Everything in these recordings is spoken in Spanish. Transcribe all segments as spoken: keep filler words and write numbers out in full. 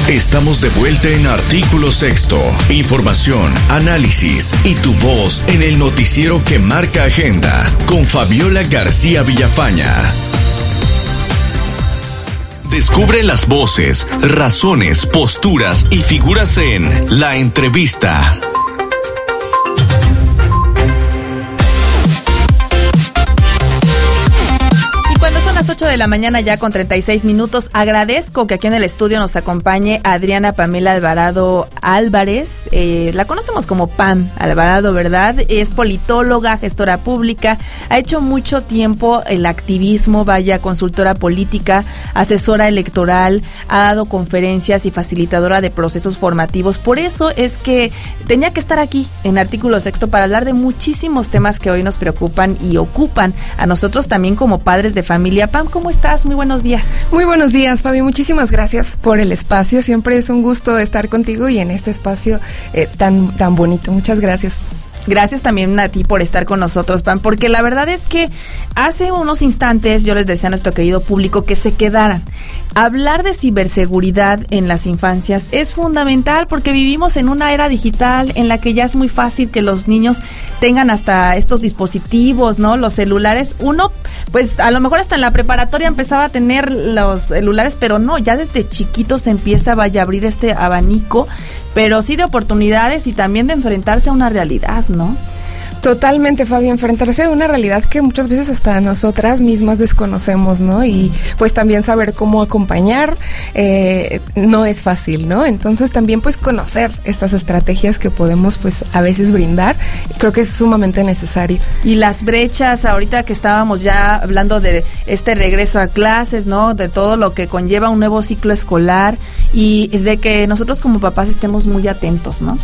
Estamos de vuelta en Artículo Sexto. Información, análisis y tu voz en el noticiero que marca agenda con Fabiola García Villafaña. Descubre las voces, razones, posturas y figuras en La Entrevista. ocho de la mañana ya con treinta y seis minutos. Agradezco que aquí en el estudio nos acompañe Adriana Pamela Alvarado Álvarez. Eh, la conocemos como Pam Alvarado, ¿verdad? Es politóloga, gestora pública, ha hecho mucho tiempo el activismo, vaya, consultora política, asesora electoral, ha dado conferencias y facilitadora de procesos formativos. Por eso es que tenía que estar aquí en Artículo Sexto para hablar de muchísimos temas que hoy nos preocupan y ocupan a nosotros también como padres de familia. Pam, ¿cómo estás? Muy buenos días. Muy buenos días, Fabi. Muchísimas gracias por el espacio. Siempre es un gusto estar contigo y en este espacio eh, tan, tan bonito. Muchas gracias. Gracias también a ti por estar con nosotros, Pam, porque la verdad es que hace unos instantes yo les decía a nuestro querido público que se quedaran. Hablar de ciberseguridad en las infancias es fundamental porque vivimos en una era digital en la que ya es muy fácil que los niños tengan hasta estos dispositivos, ¿no? Los celulares. Uno, pues a lo mejor hasta en la preparatoria empezaba a tener los celulares, pero no, ya desde chiquitos se empieza vaya, a abrir este abanico, pero sí de oportunidades y también de enfrentarse a una realidad, ¿no? Totalmente, Fabi, enfrentarse a una realidad que muchas veces hasta nosotras mismas desconocemos, ¿no? Sí. Y pues también saber cómo acompañar eh, no es fácil, ¿no? Entonces también pues conocer estas estrategias que podemos pues a veces brindar, creo que es sumamente necesario. Y las brechas, ahorita que estábamos ya hablando de este regreso a clases, ¿no? De todo lo que conlleva un nuevo ciclo escolar y de que nosotros como papás estemos muy atentos, ¿no?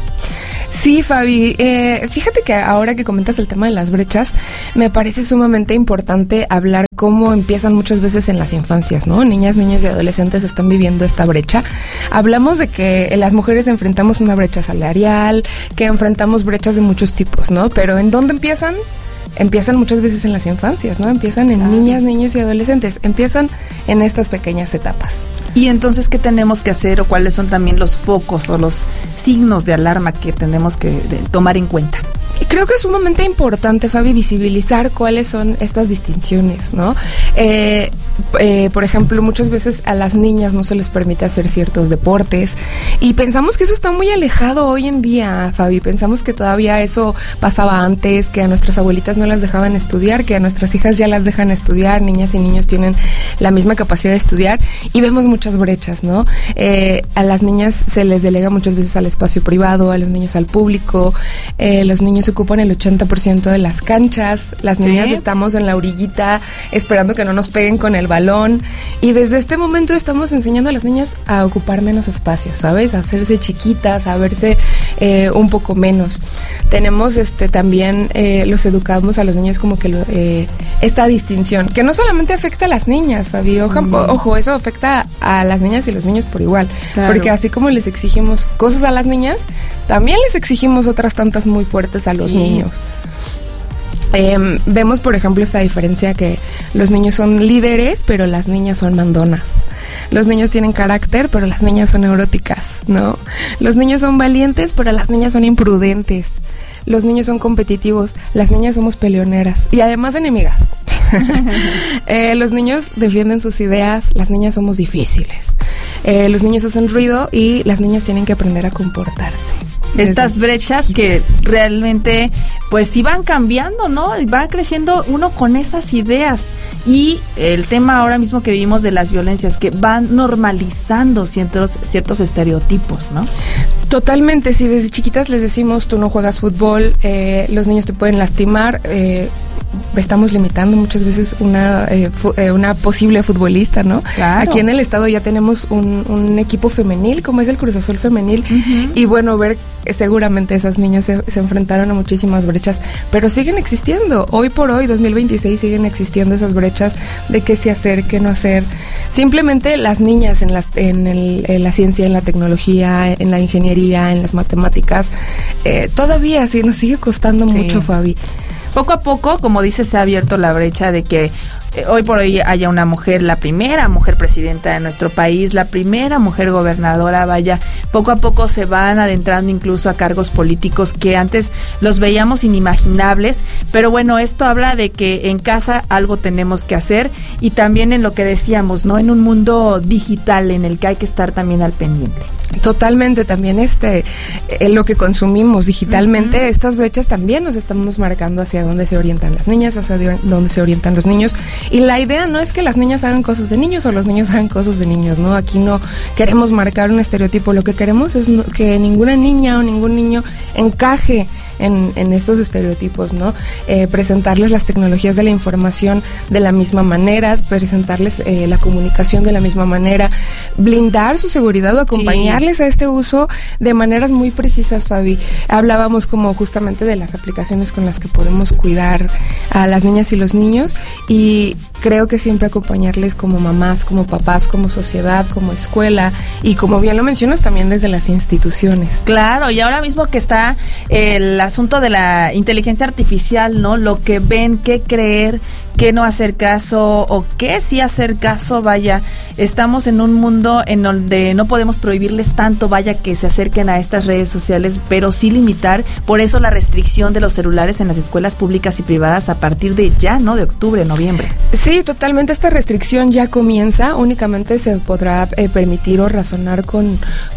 Sí, Fabi, eh, fíjate que ahora que comentas el tema de las brechas, me parece sumamente importante hablar cómo empiezan muchas veces en las infancias, ¿no? Niñas, niños y adolescentes están viviendo esta brecha. Hablamos de que las mujeres enfrentamos una brecha salarial, que enfrentamos brechas de muchos tipos, ¿no? Pero ¿en dónde empiezan? Empiezan muchas veces en las infancias, ¿no? Empiezan en claro. niñas, niños y adolescentes. Empiezan en estas pequeñas etapas. Y entonces, ¿qué tenemos que hacer o cuáles son también los focos o los signos de alarma que tenemos que de, tomar en cuenta? Y creo que es sumamente importante, Fabi, visibilizar cuáles son estas distinciones, ¿no? Eh, eh, por ejemplo, muchas veces a las niñas no se les permite hacer ciertos deportes y pensamos que eso está muy alejado hoy en día, Fabi. Pensamos que todavía eso pasaba antes, que a nuestras abuelitas no las dejaban estudiar, que a nuestras hijas ya las dejan estudiar, niñas y niños tienen la misma capacidad de estudiar y vemos muchas brechas, ¿no? Eh, a las niñas se les delega muchas veces al espacio privado, a los niños al público, eh, los niños ocupan el ochenta por ciento de las canchas, las niñas ¿Sí? estamos en la orillita esperando que no nos peguen con el balón y desde este momento estamos enseñando a las niñas a ocupar menos espacios, ¿sabes? A hacerse chiquitas, a verse eh, un poco menos. Tenemos este también, eh, los educamos a los niños como que lo, eh, esta distinción, que no solamente afecta a las niñas, Fabi, sí. ojo, ojo, eso afecta a las niñas y los niños por igual, claro. porque así como les exigimos cosas a las niñas, también les exigimos otras tantas muy fuertes a los sí. niños. Eh, vemos, por ejemplo, esta diferencia que los niños son líderes, pero las niñas son mandonas. Los niños tienen carácter, pero las niñas son neuróticas, ¿no? Los niños son valientes, pero las niñas son imprudentes. Los niños son competitivos, las niñas somos peleoneras y además enemigas. eh, los niños defienden sus ideas, las niñas somos difíciles. Eh, los niños hacen ruido y las niñas tienen que aprender a comportarse. Estas brechas que realmente pues sí van cambiando, ¿no? Va creciendo uno con esas ideas y el tema ahora mismo que vivimos de las violencias que van normalizando ciertos, ciertos estereotipos, ¿no? Totalmente, si desde chiquitas les decimos tú no juegas fútbol, eh, los niños te pueden lastimar, eh, estamos limitando muchas veces una eh, fu- eh, una posible futbolista, ¿no? Claro. Aquí en el estado ya tenemos un, un equipo femenil, como es el Cruz Azul femenil, uh-huh. y bueno, ver seguramente esas niñas se, se enfrentaron a muchísimas brechas, pero siguen existiendo, hoy por hoy, dos mil veintiséis, siguen existiendo esas brechas de qué sí hacer, qué no hacer. Simplemente las niñas en, las, en, el, en la ciencia, en la tecnología, en la ingeniería, en las matemáticas, eh, todavía sí nos sigue costando sí. mucho, Fabi. Poco a poco, como dices, se ha abierto la brecha de que eh, hoy por hoy haya una mujer, la primera mujer presidenta de nuestro país, la primera mujer gobernadora, vaya, poco a poco se van adentrando incluso a cargos políticos que antes los veíamos inimaginables, pero bueno, esto habla de que en casa algo tenemos que hacer y también en lo que decíamos, ¿no? En un mundo digital en el que hay que estar también al pendiente. Totalmente, también este en lo que consumimos digitalmente, uh-huh. estas brechas también nos estamos marcando hacia dónde se orientan las niñas, hacia dónde se orientan los niños, y la idea no es que las niñas hagan cosas de niños o los niños hagan cosas de niños, ¿no? Aquí no queremos marcar un estereotipo, lo que queremos es que ninguna niña o ningún niño encaje En, en estos estereotipos, ¿no? Eh, presentarles las tecnologías de la información de la misma manera, presentarles eh, la comunicación de la misma manera, blindar su seguridad o acompañarles sí. a este uso de maneras muy precisas, Fabi. Hablábamos como justamente de las aplicaciones con las que podemos cuidar a las niñas y los niños, y creo que siempre acompañarles como mamás, como papás, como sociedad, como escuela, y como bien lo mencionas, también desde las instituciones. Claro, y ahora mismo que está el asunto de la inteligencia artificial, ¿no? Lo que ven, qué creer, qué no hacer caso o qué sí hacer caso, vaya, estamos en un mundo en donde no podemos prohibirles tanto, vaya, que se acerquen a estas redes sociales, pero sí limitar, por eso la restricción de los celulares en las escuelas públicas y privadas a partir de ya, ¿no? De octubre, noviembre. Sí, totalmente, esta restricción ya comienza, únicamente se podrá eh, permitir o razonar con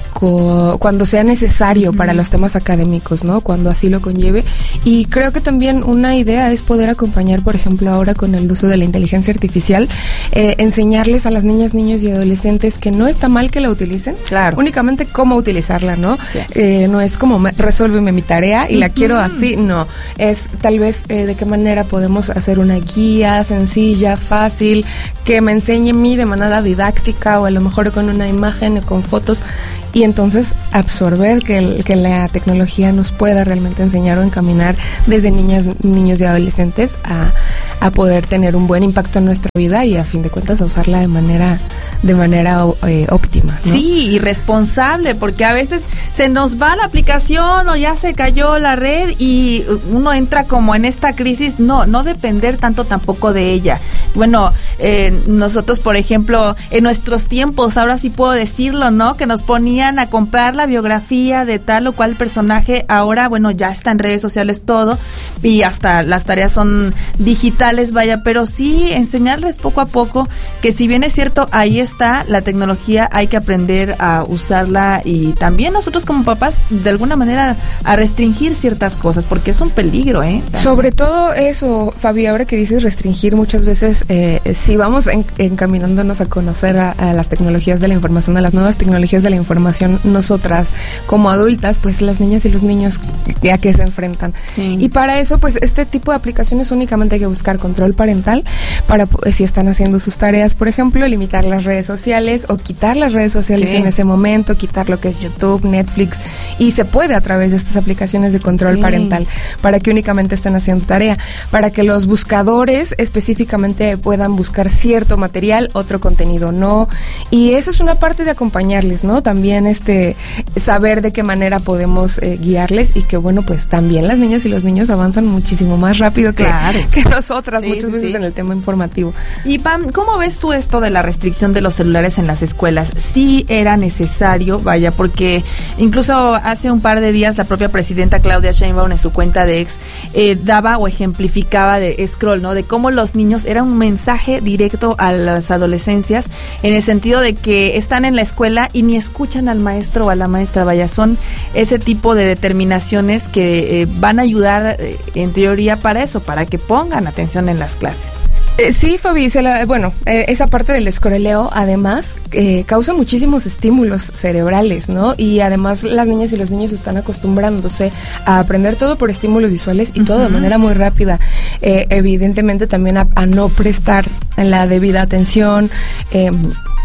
cuando sea necesario para los temas académicos, ¿no? Cuando así lo conlleve. Y creo que también una idea es poder acompañar, por ejemplo, ahora con el uso de la inteligencia artificial, eh, enseñarles a las niñas, niños y adolescentes que no está mal que la utilicen, claro. únicamente cómo utilizarla, ¿no? Sí. Eh, no es como me, resuélveme mi tarea y uh-huh. la quiero así, no. Es tal vez eh, de qué manera podemos hacer una guía sencilla, fácil, que me enseñe a mí de manera didáctica o a lo mejor con una imagen o con fotos, y entonces absorber que, el, que la tecnología nos pueda realmente enseñar o encaminar desde niñas, niños y adolescentes a, a poder tener un buen impacto en nuestra vida y a fin de cuentas a usarla de manera de manera eh, óptima, ¿no? Sí, y responsable, porque a veces se nos va la aplicación o ya se cayó la red y uno entra como en esta crisis, no, no depender tanto tampoco de ella. Bueno, eh, nosotros, por ejemplo, en nuestros tiempos, ahora sí puedo decirlo, ¿no? Que nos ponían a comprar la biografía de tal o cual personaje, ahora, bueno, ya está en redes sociales todo y hasta las tareas son digitales, vaya, pero sí enseñarles poco a poco que si bien es cierto, ahí está la tecnología, hay que aprender a usarla y también nosotros como papás, de alguna manera, a restringir ciertas cosas, porque es un peligro, ¿eh? También. Sobre todo eso, Fabi, ahora que dices restringir, muchas veces eh, si vamos en, encaminándonos a conocer a, a las tecnologías de la información, a las nuevas tecnologías de la información, nosotras como adultas, pues las niñas y los niños a qué se enfrentan. Sí. Y para eso, pues este tipo de aplicaciones únicamente hay que buscar control parental para pues, si están haciendo sus tareas, por ejemplo, limitar las redes sociales o quitar las redes sociales sí. en ese momento, quitar lo que es YouTube, Netflix, y se puede a través de estas aplicaciones de control sí. parental para que únicamente estén haciendo tarea, para que los buscadores específicamente puedan buscar cierto material, otro contenido no, y esa es una parte de acompañarles, ¿no? También este saber de qué manera podemos eh, guiarles y que bueno, pues también las niñas y los niños avanzan muchísimo más rápido que, claro. que nosotras sí, muchas sí, veces sí. en el tema informativo. Y Pam, ¿cómo ves tú esto de la restricción de los celulares en las escuelas? Sí era necesario, vaya, porque incluso hace un par de días la propia presidenta Claudia Sheinbaum en su cuenta de ex eh, daba o ejemplificaba de scroll, ¿no? De cómo los niños, era un mensaje directo a las adolescencias en el sentido de que están en la escuela y ni escuchan al maestro o a la maestra, vaya, son ese tipo de determinaciones que eh, van a ayudar eh, en teoría para eso, para que pongan atención en las clases. Eh, sí, Fabi, se la, bueno, eh, esa parte del escroleo además eh, causa muchísimos estímulos cerebrales, ¿no? Y además las niñas y los niños están acostumbrándose a aprender todo por estímulos visuales y uh-huh. todo de manera muy rápida. Eh, evidentemente también a, a no prestar la debida atención, eh,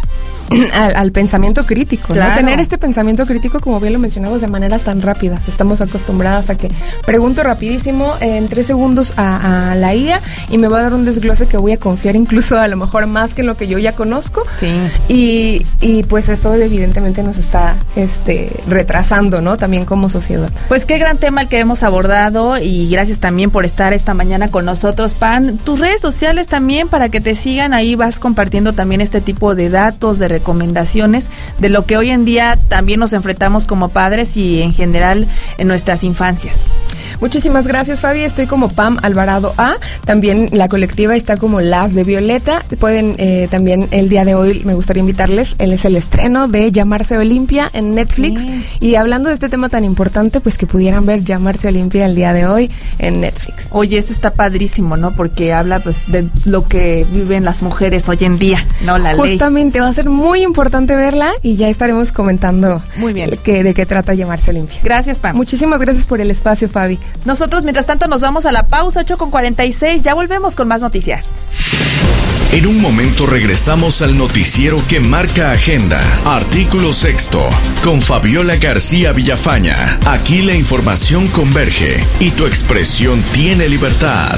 al, al pensamiento crítico, claro. ¿no? Tener este pensamiento crítico, como bien lo mencionamos, de maneras tan rápidas. Estamos acostumbradas a que pregunto rapidísimo eh, en tres segundos a, a la I A y me va a dar un desglose que voy a confiar incluso a lo mejor más que en lo que yo ya conozco. Sí. Y, y pues esto evidentemente nos está este, retrasando, ¿no? También como sociedad. Pues qué gran tema el que hemos abordado y gracias también por estar esta mañana con nosotros, Pam. Tus redes sociales también para que te sigan, ahí vas compartiendo también este tipo de datos, de recomendaciones de lo que hoy en día también nos enfrentamos como padres y en general en nuestras infancias. Muchísimas gracias, Fabi. Estoy como Pam Alvarado A. También la colectiva está como Las de Violeta. Pueden eh, también el día de hoy, me gustaría invitarles, él es el estreno de Llamarse Olimpia en Netflix. Sí. Y hablando de este tema tan importante, pues que pudieran ver Llamarse Olimpia el día de hoy en Netflix. Oye, este está padrísimo, ¿no? Porque habla pues de lo que viven las mujeres hoy en día, ¿no? La ley. Justamente, va a ser muy importante verla y ya estaremos comentando muy bien. Que, de qué trata Llamarse Olimpia. Gracias, Pam. Muchísimas gracias por el espacio, Fabi. Nosotros, mientras tanto, nos vamos a la pausa, ocho con cuarenta y seis. Ya volvemos con más noticias. En un momento regresamos al noticiero que marca agenda. Artículo sexto, con Fabiola García Villafaña. Aquí la información converge y tu expresión tiene libertad.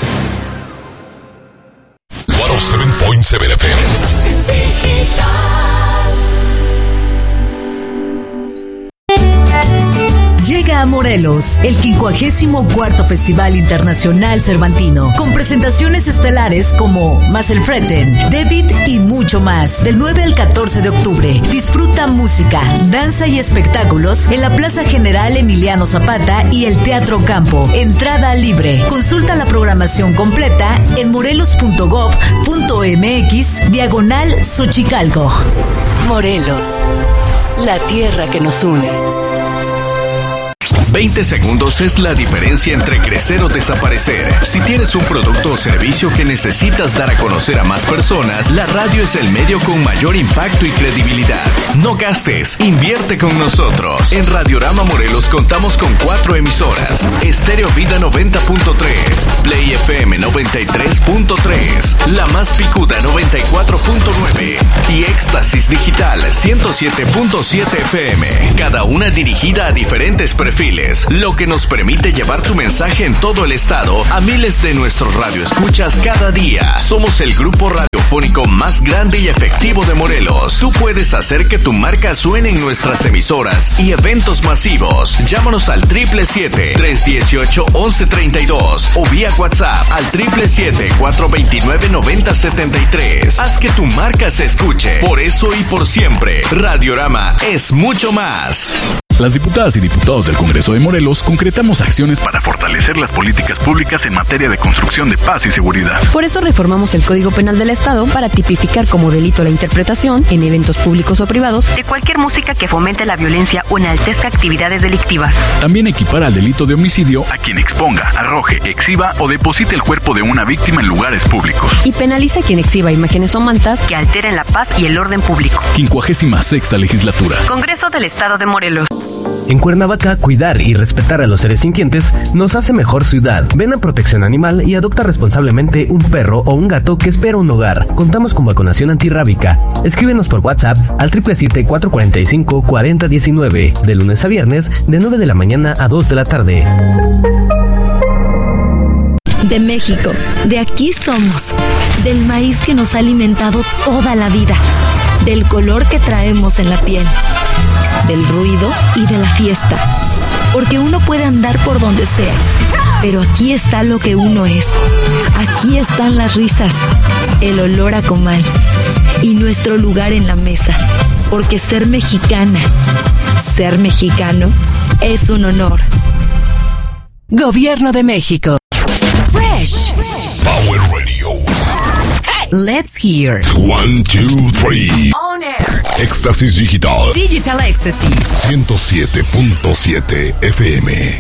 ciento siete punto siete F M. Llega a Morelos el quincuagésimo cuarto Festival Internacional Cervantino, con presentaciones estelares como Más el Freten, David y mucho más. Del nueve al catorce de octubre, disfruta música, danza y espectáculos en la Plaza General Emiliano Zapata y el Teatro Campo. Entrada libre. Consulta la programación completa en morelos punto gob punto mx diagonal Xochicalco. Morelos, la tierra que nos une. veinte segundos es la diferencia entre crecer o desaparecer. Si tienes un producto o servicio que necesitas dar a conocer a más personas, la radio es el medio con mayor impacto y credibilidad. No gastes, invierte con nosotros. En Radiorama Morelos contamos con cuatro emisoras: Estéreo Vida noventa punto tres, Play F M noventa y tres punto tres, La Más Picuda noventa y cuatro punto nueve y Éxtasis Digital ciento siete punto siete F M. Cada una dirigida a diferentes perfiles, lo que nos permite llevar tu mensaje en todo el estado a miles de nuestros radioescuchas cada día. Somos el grupo radiofónico más grande y efectivo de Morelos. Tú puedes hacer que tu marca suene en nuestras emisoras y eventos masivos. Llámanos al triple siete, tres dieciocho, once treinta y dos o vía WhatsApp al triple siete, cuatro veintinueve, noventa setenta y tres. Haz que tu marca se escuche. Por eso y por siempre, Radiorama es mucho más. Las diputadas y diputados del Congreso de Morelos concretamos acciones para fortalecer las políticas públicas en materia de construcción de paz y seguridad. Por eso reformamos el Código Penal del Estado para tipificar como delito la interpretación, en eventos públicos o privados, de cualquier música que fomente la violencia o enaltezca actividades delictivas. También equipara al delito de homicidio a quien exponga, arroje, exhiba o deposite el cuerpo de una víctima en lugares públicos. Y penaliza a quien exhiba imágenes o mantas que alteren la paz y el orden público. Quincuagésima sexta legislatura. Congreso del Estado de Morelos. En Cuernavaca, cuidar y respetar a los seres sintientes nos hace mejor ciudad. Ven a Protección Animal y adopta responsablemente un perro o un gato que espera un hogar. Contamos con vacunación antirrábica. Escríbenos por WhatsApp al siete siete siete, cuatro cuatro cinco, cuatro cero uno nueve, de lunes a viernes, de nueve de la mañana a dos de la tarde. De México, de aquí somos, del maíz que nos ha alimentado toda la vida, del color que traemos en la piel, del ruido y de la fiesta, porque uno puede andar por donde sea, pero aquí está lo que uno es, aquí están las risas, el olor a comal y nuestro lugar en la mesa, porque ser mexicana, ser mexicano, es un honor. Gobierno de México. Fresh. Power Radio. Let's hear. One, two, three. On air. Éxtasis Digital. Digital Ecstasy. ciento siete punto siete F M.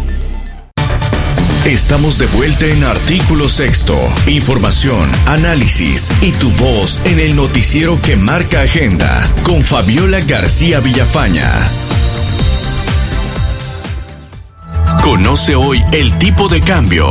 Estamos de vuelta en Artículo Sexto. Información, análisis y tu voz en el noticiero que marca agenda. Con Fabiola García Villafaña. Conoce hoy el tipo de cambio.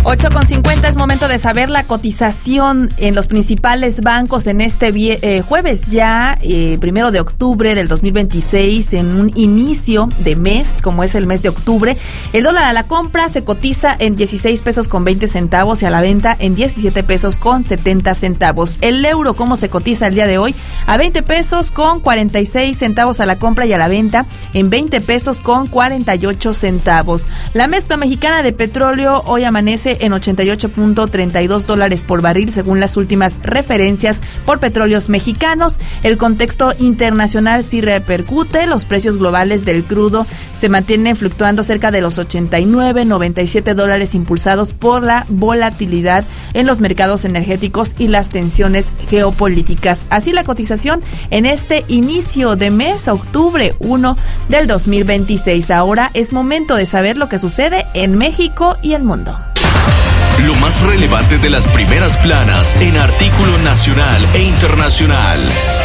ocho con cincuenta es momento de saber la cotización en los principales bancos en este vie- eh, jueves ya, eh, primero de octubre del dos mil veintiséis, en un inicio de mes, como es el mes de octubre. El dólar a la compra se cotiza en dieciséis pesos con veinte centavos y a la venta en diecisiete pesos con setenta centavos. El euro, ¿cómo se cotiza el día de hoy? A veinte pesos con cuarenta y seis centavos a la compra y a la venta en veinte pesos con cuarenta y ocho centavos. La mezcla mexicana de petróleo hoy amanece en ochenta y ocho punto treinta y dos dólares por barril, según las últimas referencias por Petróleos Mexicanos. El contexto internacional sí repercute. Los precios globales del crudo se mantienen fluctuando cerca de los ochenta y nueve, noventa y siete dólares, impulsados por la volatilidad en los mercados energéticos y las tensiones geopolíticas. Así la cotización en este inicio de mes, octubre primero del dos mil veintiséis. Ahora es momento de saber lo que sucede en México y el mundo. Lo más relevante de las primeras planas en artículo nacional e internacional.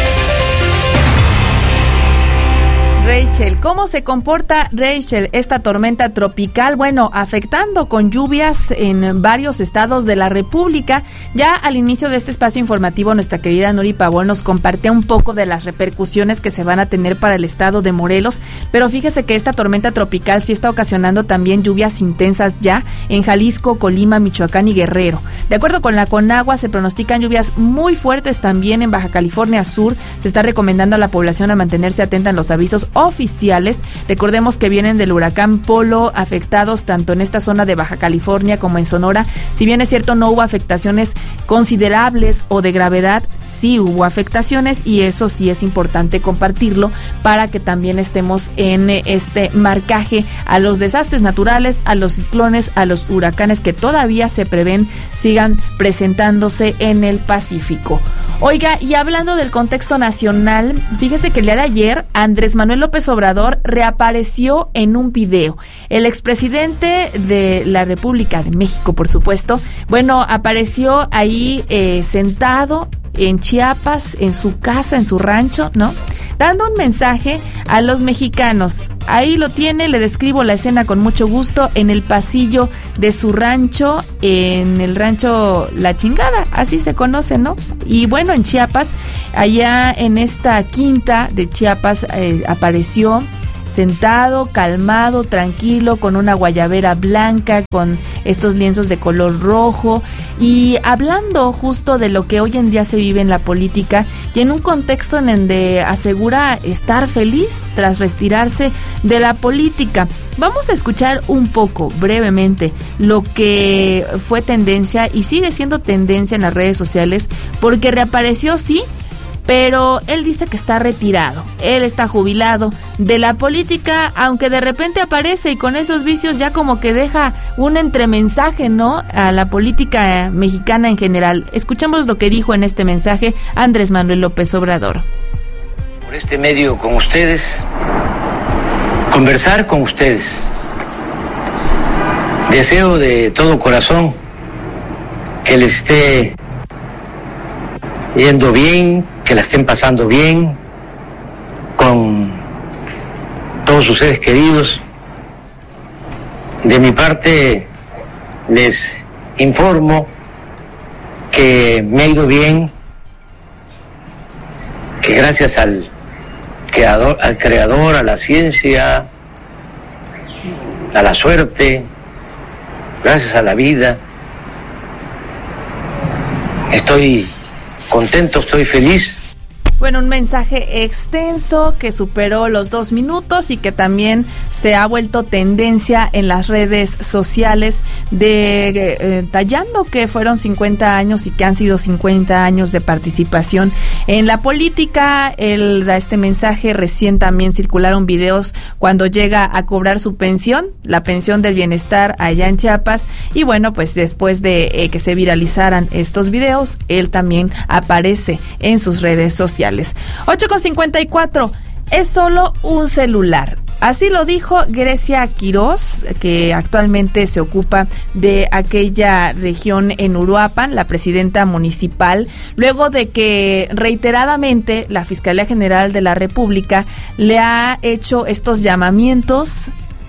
Rachel, ¿cómo se comporta, Rachel, esta tormenta tropical? Bueno, afectando con lluvias en varios estados de la República. Ya al inicio de este espacio informativo, nuestra querida Nuri Pavón nos compartió un poco de las repercusiones que se van a tener para el estado de Morelos, pero fíjese que esta tormenta tropical sí está ocasionando también lluvias intensas ya en Jalisco, Colima, Michoacán y Guerrero. De acuerdo con la Conagua, se pronostican lluvias muy fuertes también en Baja California Sur. Se está recomendando a la población a mantenerse atenta en los avisos oficiales. Recordemos que vienen del huracán Polo, afectados tanto en esta zona de Baja California como en Sonora. Si bien es cierto no hubo afectaciones considerables o de gravedad, sí hubo afectaciones, y eso sí es importante compartirlo para que también estemos en este marcaje a los desastres naturales, a los ciclones, a los huracanes que todavía se prevén sigan presentándose en el Pacífico. Oiga, y hablando del contexto nacional, fíjese que el día de ayer Andrés Manuel López Obrador reapareció en un video. El expresidente de la República de México, por supuesto, bueno, apareció ahí eh, sentado en Chiapas, en su casa, en su rancho, ¿no? Dando un mensaje a los mexicanos. Ahí lo tiene, le describo la escena con mucho gusto, en el pasillo de su rancho, en el rancho La Chingada, así se conoce, ¿no? Y bueno, en Chiapas, allá en esta quinta de Chiapas, eh, apareció sentado, calmado, tranquilo, con una guayabera blanca, con estos lienzos de color rojo, y hablando justo de lo que hoy en día se vive en la política, y en un contexto en donde asegura estar feliz tras retirarse de la política. Vamos a escuchar un poco, brevemente, lo que fue tendencia y sigue siendo tendencia en las redes sociales, porque reapareció, sí, pero él dice que está retirado, él está jubilado de la política, aunque de repente aparece y con esos vicios ya como que deja un entremensaje, ¿no?, a la política mexicana en general. Escuchemos lo que dijo en este mensaje Andrés Manuel López Obrador. Por este medio con ustedes, conversar con ustedes. Deseo de todo corazón que les esté yendo bien, que la estén pasando bien con todos sus seres queridos. De mi parte, les informo que me ha ido bien, que gracias al creador, al creador, a la ciencia, a la suerte, gracias a la vida, estoy contento, estoy feliz. Bueno, un mensaje extenso que superó los dos minutos y que también se ha vuelto tendencia en las redes sociales, de eh, tallando que fueron cincuenta años y que han sido cincuenta años de participación en la política. Él da este mensaje. Recién también circularon videos cuando llega a cobrar su pensión, la pensión del bienestar allá en Chiapas, y bueno, pues después de eh, que se viralizaran estos videos, él también aparece en sus redes sociales. ocho con cincuenta y cuatro, es solo un celular. Así lo dijo Grecia Quirós, que actualmente se ocupa de aquella región en Uruapan, la presidenta municipal, luego de que reiteradamente la Fiscalía General de la República le ha hecho estos llamamientos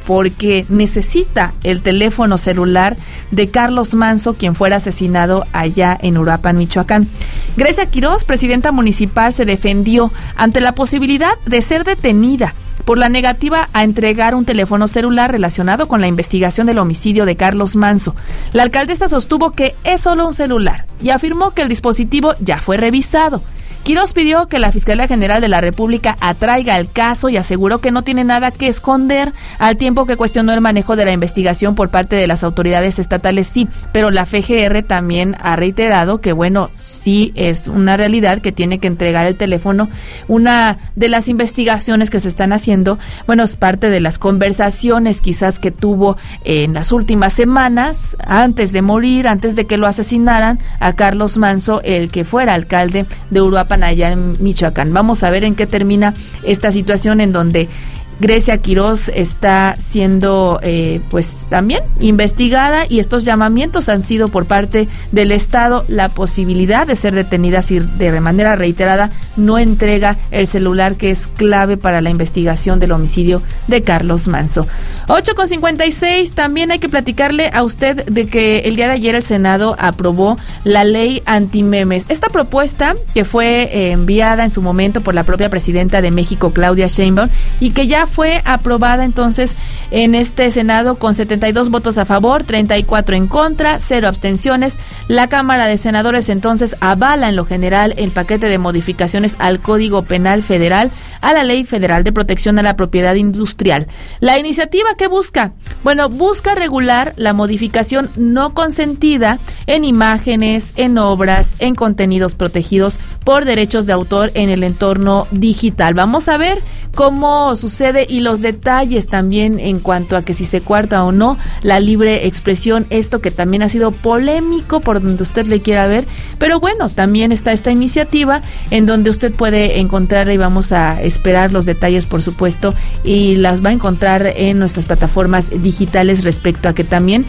porque necesita el teléfono celular de Carlos Manzo, quien fuera asesinado allá en Uruapan, Michoacán. Grecia Quirós, presidenta municipal, se defendió ante la posibilidad de ser detenida por la negativa a entregar un teléfono celular relacionado con la investigación del homicidio de Carlos Manzo. La alcaldesa sostuvo que es solo un celular y afirmó que el dispositivo ya fue revisado. Quirós pidió que la Fiscalía General de la República atraiga el caso y aseguró que no tiene nada que esconder, al tiempo que cuestionó el manejo de la investigación por parte de las autoridades estatales. Sí, pero la F G R también ha reiterado que, bueno, sí es una realidad que tiene que entregar el teléfono. Una de las investigaciones que se están haciendo, bueno, es parte de las conversaciones quizás que tuvo en las últimas semanas, antes de morir, antes de que lo asesinaran a Carlos Manzo, el que fuera alcalde de Uruapan, allá en Michoacán. Vamos a ver en qué termina esta situación en donde Grecia Quirós está siendo eh, pues también investigada, y estos llamamientos han sido por parte del Estado, la posibilidad de ser detenida si de manera reiterada no entrega el celular, que es clave para la investigación del homicidio de Carlos Manzo. ocho con cincuenta y seis, también hay que platicarle a usted de que el día de ayer el Senado aprobó la ley antimemes. Esta propuesta que fue eh, enviada en su momento por la propia presidenta de México, Claudia Sheinbaum, y que ya fue aprobada entonces en este Senado con setenta y dos votos a favor, treinta y cuatro en contra, cero abstenciones. La Cámara de Senadores entonces avala en lo general el paquete de modificaciones al Código Penal Federal, a la Ley Federal de Protección a la Propiedad Industrial. La iniciativa, ¿qué busca? Bueno, busca regular la modificación no consentida en imágenes, en obras, en contenidos protegidos por derechos de autor en el entorno digital. Vamos a ver cómo sucede y los detalles también en cuanto a que si se cuarta o no la libre expresión, esto que también ha sido polémico por donde usted le quiera ver, pero bueno, también está esta iniciativa en donde usted puede encontrar, y vamos a esperar los detalles por supuesto, y las va a encontrar en nuestras plataformas digitales, respecto a que también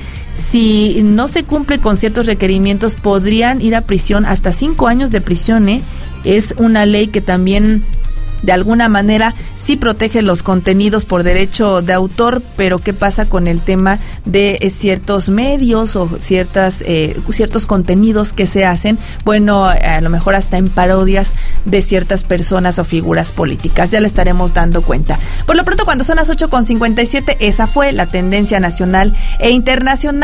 si no se cumple con ciertos requerimientos podrían ir a prisión, hasta cinco años de prisión, ¿eh? Es una ley que también de alguna manera sí protege los contenidos por derecho de autor, pero ¿qué pasa con el tema de eh, ciertos medios o ciertas eh, ciertos contenidos que se hacen? Bueno, a lo mejor hasta en parodias de ciertas personas o figuras políticas. Ya le estaremos dando cuenta. Por lo pronto, cuando son las ocho con cincuenta y siete, esa fue la tendencia nacional e internacional.